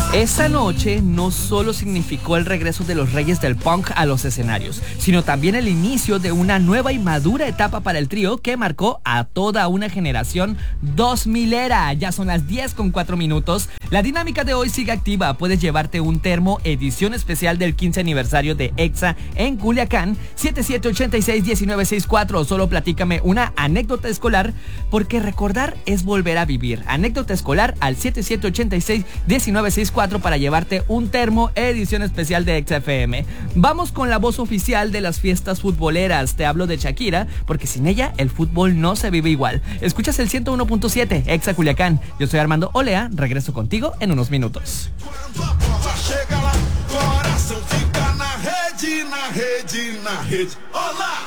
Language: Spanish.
Esa noche no solo significó el regreso de los Reyes del Punk a los escenarios, sino también el inicio de una nueva y madura etapa para el trío que marcó a toda una generación 2000era. Ya son las 10:04. La dinámica de hoy sigue activa. Puedes llevarte un termo edición especial del 15 aniversario de EXA en Culiacán, 7786-1964. Solo platícame una anécdota escolar, porque recordar es volver a vivir. Anécdota escolar al 7786-1964 para llevarte un termo edición especial de EXA FM. Vamos con la voz oficial de las fiestas futboleras. Te hablo de Shakira, porque sin ella el fútbol no se vive igual. Escuchas el 101.7 EXA Culiacán. Yo soy Armando Olea, regreso contigo en unos minutos. Na rede, olá!